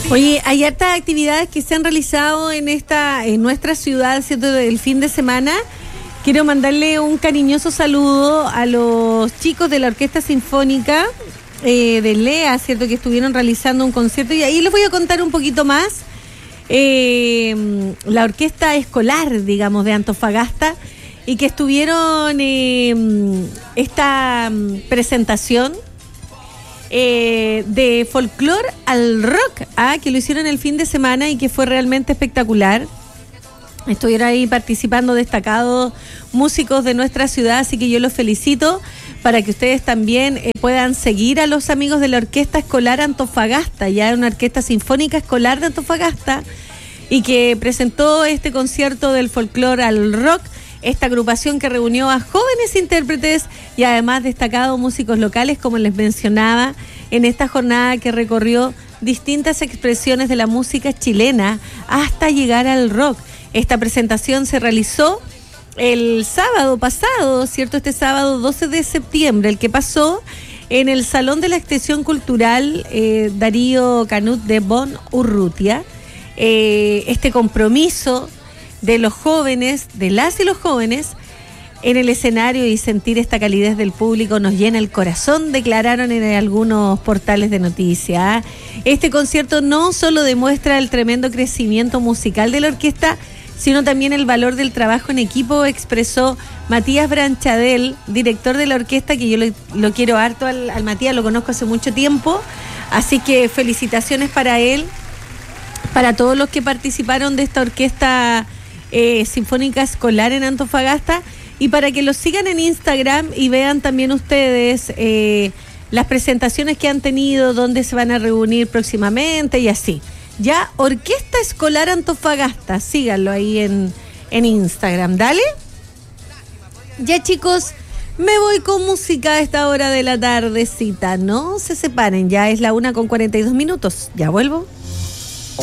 Oye, hay hartas actividades que se han realizado en nuestra ciudad, ¿cierto? El fin de semana. Quiero mandarle un cariñoso saludo a los chicos de la Orquesta Sinfónica de Lea, ¿cierto? Que estuvieron realizando un concierto y ahí les voy a contar un poquito más. La orquesta escolar, digamos, de Antofagasta, y que estuvieron esta presentación de folclore al rock, que lo hicieron el fin de semana y que fue realmente espectacular. Estuvieron ahí participando destacados músicos de nuestra ciudad, así que yo los felicito para que ustedes también puedan seguir a los amigos de la Orquesta Escolar Antofagasta, ya una orquesta sinfónica escolar de Antofagasta, y que presentó este concierto del folclore al rock, esta agrupación que reunió a jóvenes intérpretes y además destacados músicos locales, como les mencionaba, en esta jornada que recorrió distintas expresiones de la música chilena hasta llegar al rock. Esta presentación se realizó el sábado pasado, ¿cierto? Este sábado 12 de septiembre, el que pasó en el Salón de la Extensión Cultural Darío Canut de Bonn Urrutia. Este compromiso de los jóvenes, de las y los jóvenes, en el escenario y sentir esta calidez del público nos llena el corazón, declararon en algunos portales de noticias. Este concierto no solo demuestra el tremendo crecimiento musical de la orquesta, sino también el valor del trabajo en equipo, expresó Matías Branchadel, director de la orquesta, que yo lo quiero harto al Matías, lo conozco hace mucho tiempo, así que felicitaciones para él, para todos los que participaron de esta orquesta sinfónica escolar en Antofagasta, y para que los sigan en Instagram y vean también ustedes las presentaciones que han tenido, dónde se van a reunir próximamente y así. Ya, Orquesta Escolar Antofagasta, síganlo ahí en Instagram, dale. Ya, chicos, me voy con música a esta hora de la tardecita, no se separen, ya es la 1:42, ya vuelvo.